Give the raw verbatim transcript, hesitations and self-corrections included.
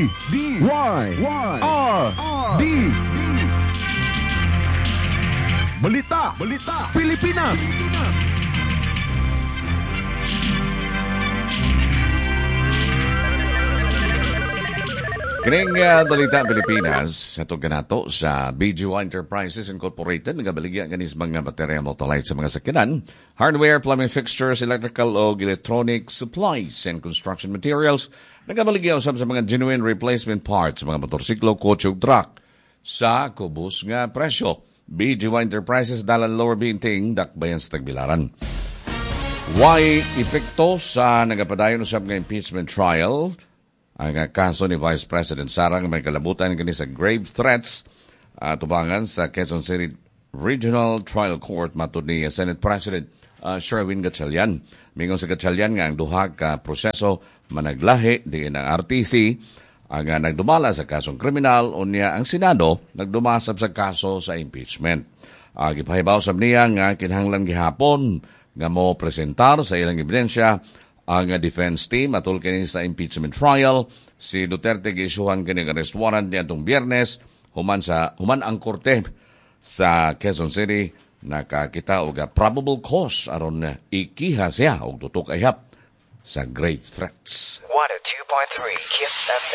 D Y R D Balita Balita Pilipinas. Kining uh, Balita Pilipinas, ito ganato sa B G Y Enterprises Incorporated, nagabaligya ganis mga baterya multilight sa mga sakyanan, hardware, plumbing fixtures, electrical o electronic supplies and construction materials, nagabaligya usab sa mga genuine replacement parts sa mga motorsiklo, kotse ug truck sa kubos nga presyo. B G Y Enterprises dalan lower binting dakbayan sa Tagbilaran. Why epekto sa nagapadayon usab nga impeachment trial ang kaso ni Vice President Sara nga may kalabutan kini sa grave threats uh, tubangan sa Quezon City Regional Trial Court matud ni Senate President uh, Sherwin Gatchalian. Mingon sa Gatchalian nga ang duha ka proseso managlahi diin ang R T C ang uh, nagdumala sa kasong kriminal unya ang Senado nagdumasab sa kaso sa impeachment. Uh, gipahibaw sab niya nga kinahanglan gihapon nga mo presentar sa ilang ebidensya ang defense team atol kini sa impeachment trial. Si Duterte giisuhan kini arrest warrant niadtong Biyernes human sa human ang korte sa Quezon City nakakita og probable cause aron ikiha siya og tutok ayhap sa grave threats. one oh two point three Kiss F M.